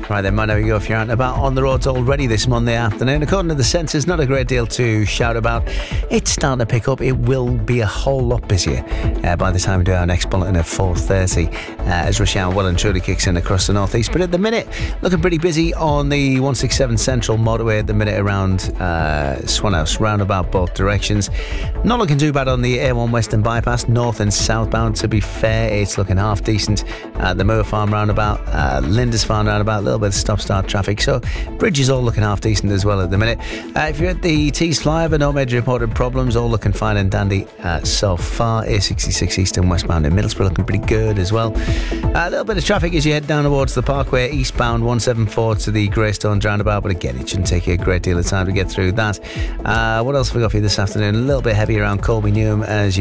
Right then, man, there we go. If you're out and about on the roads already this Monday afternoon, according to the sensors, not a great deal to shout about. It's starting to pick up. It will be a whole lot busier by the time we do our next bulletin at 4:30 as rush hour well and truly kicks in across the northeast. But at the minute, looking pretty busy on the 167 Central motorway at the minute around Swanhouse, roundabout both directions. Not looking too bad on the A1 Western bypass, north and southbound. To be fair, it's looking half decent. The Moor Farm roundabout, Lindisfarne roundabout, a little bit of stop-start traffic. So bridge is all looking half decent as well at the minute. If you're at the Tees flyover, no major reported problems, all looking fine and dandy so far. A66 east and westbound in Middlesbrough looking pretty good as well. A little bit of traffic as you head down towards the Parkway, eastbound 174 to the Greystone roundabout, but again, it shouldn't take you a great deal of time to get through that. What else have we got for you this afternoon? A little bit heavy around Colby Newham as you